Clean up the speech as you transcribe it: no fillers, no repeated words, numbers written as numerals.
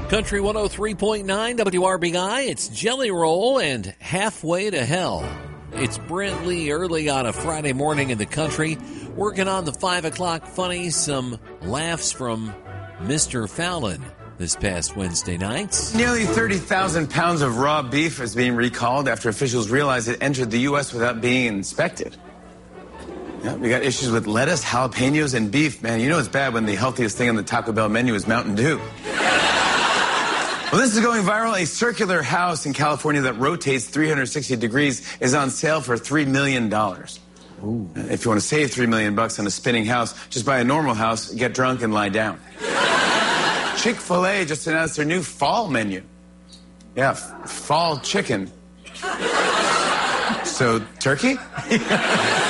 Country 103.9 WRBI, it's Jelly Roll and Halfway to Hell. It's Brent Lee early on a Friday morning in the country, working on the 5 o'clock funny, some laughs from Mr. Fallon this past Wednesday night. Nearly 30,000 pounds of raw beef is being recalled after officials realized it entered the U.S. without being inspected. Yeah, we got issues with lettuce, jalapenos, and beef. Man, you know it's bad when the healthiest thing on the Taco Bell menu is Mountain Dew. Well, this is going viral. A circular house in California that rotates 360 degrees is on sale for $3 million. Ooh. If you want to save $3 million on a spinning house, just buy a normal house, get drunk, and lie down. Chick-fil-A just announced their new fall menu. Yeah, fall chicken. So, turkey?